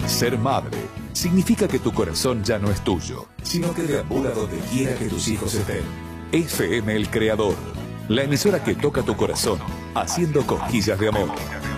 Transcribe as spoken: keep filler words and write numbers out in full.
Ser madre significa que tu corazón ya no es tuyo, sino que deambula donde quiera que tus hijos estén. F M El Creador, la emisora que toca tu corazón, haciendo cosquillas de amor.